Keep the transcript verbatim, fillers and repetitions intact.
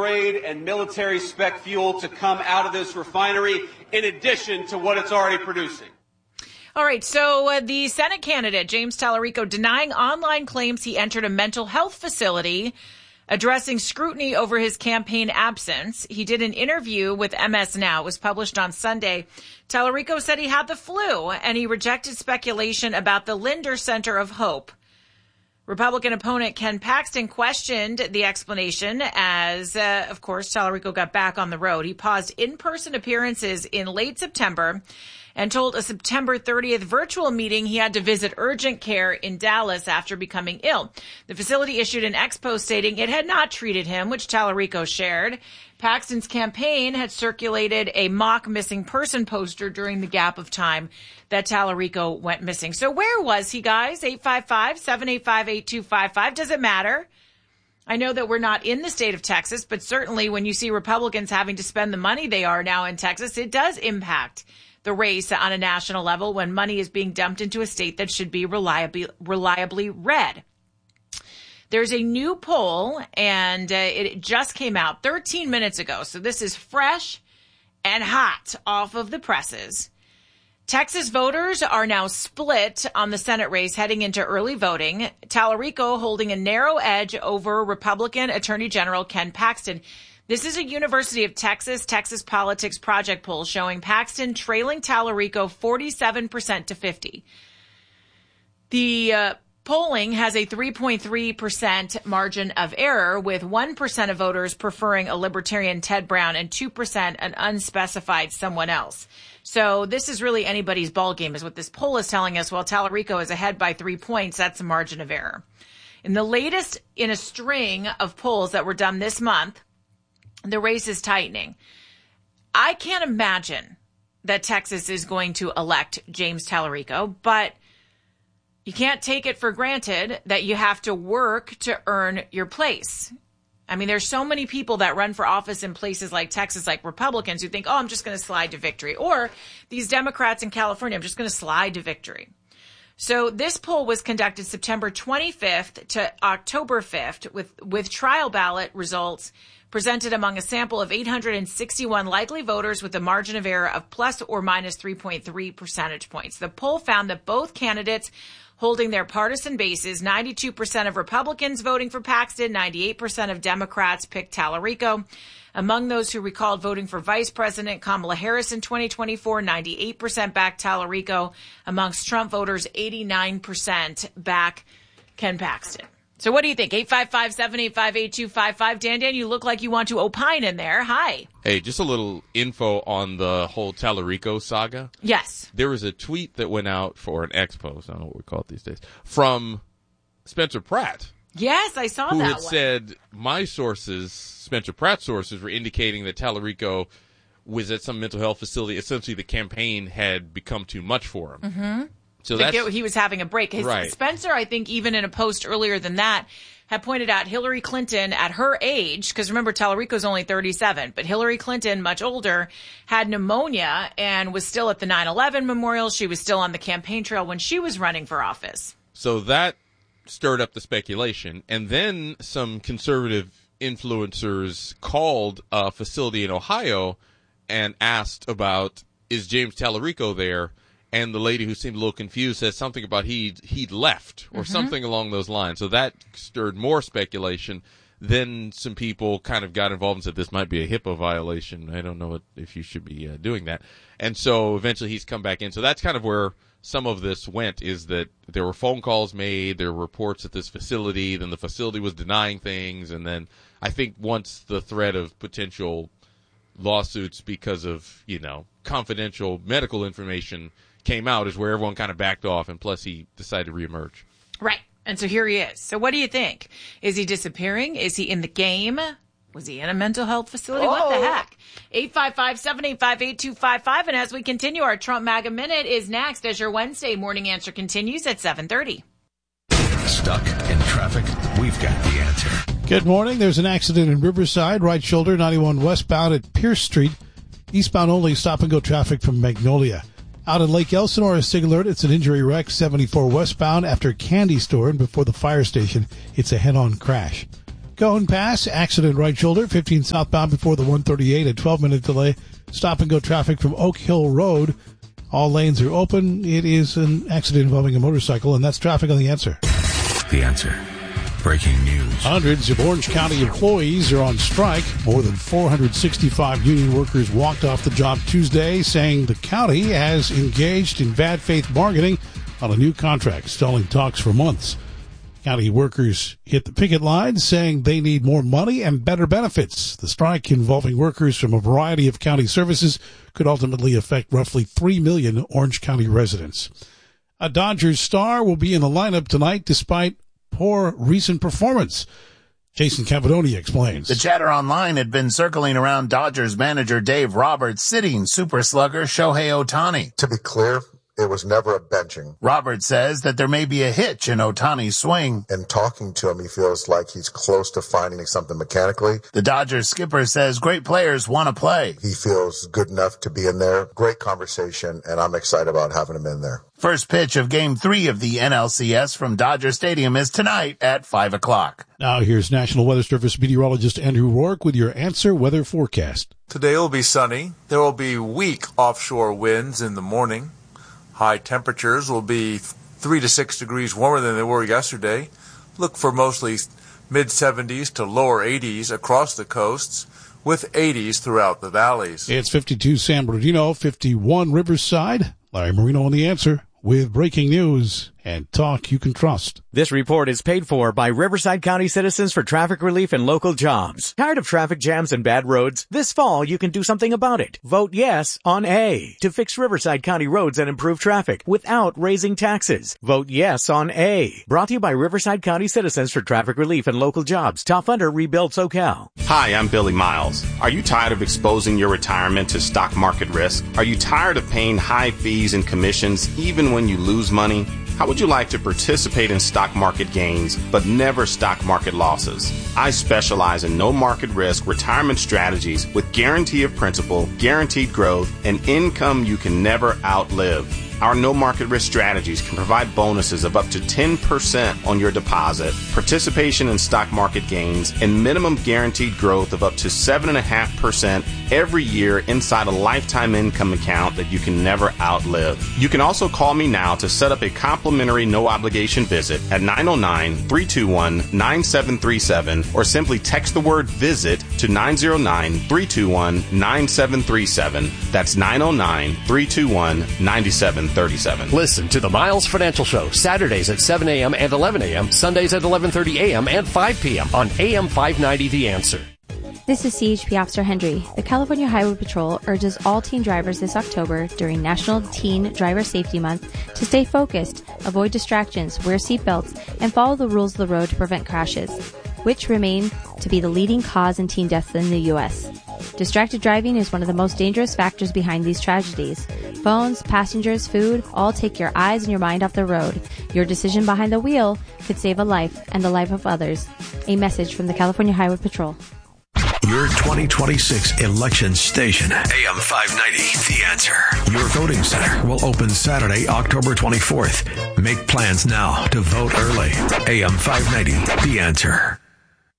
grade and military spec fuel to come out of this refinery in addition to what it's already producing. All right, so uh, the Senate candidate, James Tallarico, denying online claims he entered a mental health facility, addressing scrutiny over his campaign absence. He did an interview with M S Now. It was published on Sunday. Tallarico said he had the flu, and he rejected speculation about the Linder Center of Hope. Republican opponent Ken Paxton questioned the explanation as, uh, of course, Tallarico got back on the road. He paused in-person appearances in late September and told a September thirtieth virtual meeting he had to visit urgent care in Dallas after becoming ill. The facility issued an expo stating it had not treated him, which Tallarico shared. Paxton's campaign had circulated a mock missing person poster during the gap of time that Tallarico went missing. So where was he, guys? eight five five, seven eight five, eight two five five. Does it matter? I know that we're not in the state of Texas, but certainly when you see Republicans having to spend the money they are now in Texas, it does impact the race on a national level when money is being dumped into a state that should be reliably, reliably red. There's a new poll, and uh, it just came out thirteen minutes ago. So this is fresh and hot off of the presses. Texas voters are now split on the Senate race heading into early voting. Tallarico holding a narrow edge over Republican Attorney General Ken Paxton. This is a University of Texas, Texas Politics Project poll showing Paxton trailing Tallarico forty-seven percent to fifty. The uh, polling has a three point three percent margin of error, with one percent of voters preferring a libertarian Ted Brown and two percent an unspecified someone else. So this is really anybody's ballgame is what this poll is telling us. While Tallarico is ahead by three points, that's a margin of error. In the latest in a string of polls that were done this month, the race is tightening. I can't imagine that Texas is going to elect James Tallarico, but you can't take it for granted that you have to work to earn your place. I mean, there's so many people that run for office in places like Texas, like Republicans, who think, oh, I'm just going to slide to victory. Or these Democrats in California, I'm just going to slide to victory. So this poll was conducted September twenty-fifth to October fifth with, with trial ballot results presented among a sample of eight hundred sixty-one likely voters with a margin of error of plus or minus three point three percentage points. The poll found that both candidates holding their partisan bases, ninety-two percent of Republicans voting for Paxton, ninety-eight percent of Democrats picked Tallarico. Among those who recalled voting for Vice President Kamala Harris in twenty twenty-four, ninety-eight percent backed Tallarico. Amongst Trump voters, eighty-nine percent back Ken Paxton. So what do you think? eight five five, seven eight five, eight two five five. Dan Dan, you look like you want to opine in there. Hi. Hey, just a little info on the whole Tallarico saga. Yes. There was a tweet that went out for an ex post, I don't know what we call it these days, from Spencer Pratt. Yes, I saw who that had one. said, my sources, Spencer Pratt's sources, were indicating that Tallarico was at some mental health facility. Essentially, the campaign had become too much for him. Mm-hmm. So like that's, it, he was having a break. His, right. Spencer, I think, even in a post earlier than that, had pointed out Hillary Clinton at her age, because remember, Tallarico's only thirty-seven, but Hillary Clinton, much older, had pneumonia and was still at the nine eleven memorial. She was still on the campaign trail when she was running for office. So that stirred up the speculation. And then some conservative influencers called a facility in Ohio and asked about, is James Tallarico there? And the lady, who seemed a little confused, said something about he he'd left or mm-hmm. something along those lines. So that stirred more speculation. Then some people kind of got involved and said this might be a HIPAA violation. I don't know what, if you should be uh, doing that. And so eventually he's come back in. So that's kind of where some of this went, is that there were phone calls made, there were reports at this facility, then the facility was denying things. And then I think once the threat of potential lawsuits because of, you know, confidential medical information came out is where everyone kind of backed off, and plus he decided to reemerge. Right. And so here he is. So what do you think? Is he disappearing? Is he in the game? Was he in a mental health facility? Oh. What the heck? eight five five, seven eight five, eight two five five. And as we continue, our Trump MAGA Minute is next as your Wednesday morning answer continues at seven thirty. Stuck in traffic? We've got the answer. Good morning. There's an accident in Riverside, right shoulder, ninety-one westbound at Pierce Street. Eastbound only, stop-and-go traffic from Magnolia. Out in Lake Elsinore, a SIG alert. It's an injury wreck, seventy-four westbound after Candy Store, and before the fire station, it's a head-on crash. Cohen Pass, accident right shoulder, fifteen southbound before the one thirty-eight, a twelve-minute delay. Stop-and-go traffic from Oak Hill Road. All lanes are open. It is an accident involving a motorcycle, and that's traffic on The Answer. The Answer. Breaking news. Hundreds of Orange County employees are on strike. More than four hundred sixty-five union workers walked off the job Tuesday, saying the county has engaged in bad faith bargaining on a new contract, stalling talks for months. County workers hit the picket line, saying they need more money and better benefits. The strike, involving workers from a variety of county services, could ultimately affect roughly three million Orange County residents. A Dodgers star will be in the lineup tonight despite poor recent performance. Jason Cavadonia explains. The chatter online had been circling around Dodgers manager Dave Roberts sitting super slugger Shohei Ohtani. To be clear, it was never a benching. Roberts says that there may be a hitch in Ohtani's swing. In talking to him, he feels like he's close to finding something mechanically. The Dodgers skipper says great players want to play. He feels good enough to be in there. Great conversation, and I'm excited about having him in there. First pitch of Game three of the N L C S from Dodger Stadium is tonight at five o'clock. Now here's National Weather Service meteorologist Andrew Rourke with your Answer weather forecast. Today will be sunny. There will be weak offshore winds in the morning. High temperatures will be three to six degrees warmer than they were yesterday. Look for mostly mid seventies to lower eighties across the coasts, with eighties throughout the valleys. It's fifty-two San Bernardino, fifty-one Riverside. Larry Marino on The Answer with breaking news and talk you can trust. This report is paid for by Riverside County Citizens for Traffic Relief and Local Jobs. Tired of traffic jams and bad roads? This fall, you can do something about it. Vote yes on A to fix Riverside County roads and improve traffic without raising taxes. Vote yes on A. Brought to you by Riverside County Citizens for Traffic Relief and Local Jobs. Top funder, Rebuild SoCal. Hi, I'm Billy Miles. Are you tired of exposing your retirement to stock market risk? Are you tired of paying high fees and commissions even when you lose money? How would you like to participate in stock market gains, but never stock market losses? I specialize in no market risk retirement strategies with guarantee of principal, guaranteed growth, and income you can never outlive. Our no market risk strategies can provide bonuses of up to ten percent on your deposit, participation in stock market gains, and minimum guaranteed growth of up to seven point five percent every year inside a lifetime income account that you can never outlive. You can also call me now to set up a complimentary no obligation visit at nine oh nine, three two one, nine seven three seven or simply text the word visit to nine oh nine, three two one, nine seven three seven. That's nine oh nine, three two one, nine seven three seven. Listen to the Miles Financial Show Saturdays at seven a.m. and eleven a.m., Sundays at eleven thirty a.m. and five p.m. on A M five ninety The Answer. This is C H P Officer Hendry. The California Highway Patrol urges all teen drivers this October during National Teen Driver Safety Month to stay focused, avoid distractions, wear seatbelts, and follow the rules of the road to prevent crashes, which remain to be the leading cause in teen deaths in the U S. Distracted driving is one of the most dangerous factors behind these tragedies. Phones, passengers, food, all take your eyes and your mind off the road. Your decision behind the wheel could save a life and the life of others. A message from the California Highway Patrol. Your twenty twenty-six election station. A M five ninety, The Answer. Your voting center will open Saturday, October twenty-fourth. Make plans now to vote early. A M five ninety, The Answer.